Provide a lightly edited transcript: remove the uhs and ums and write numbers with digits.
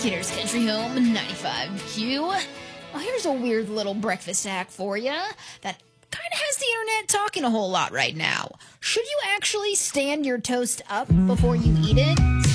Kidder's Country Home 95Q. Well, here's a weird little breakfast hack for you that kind of has the internet talking a whole lot right now. Should you actually stand your toast up before you eat it?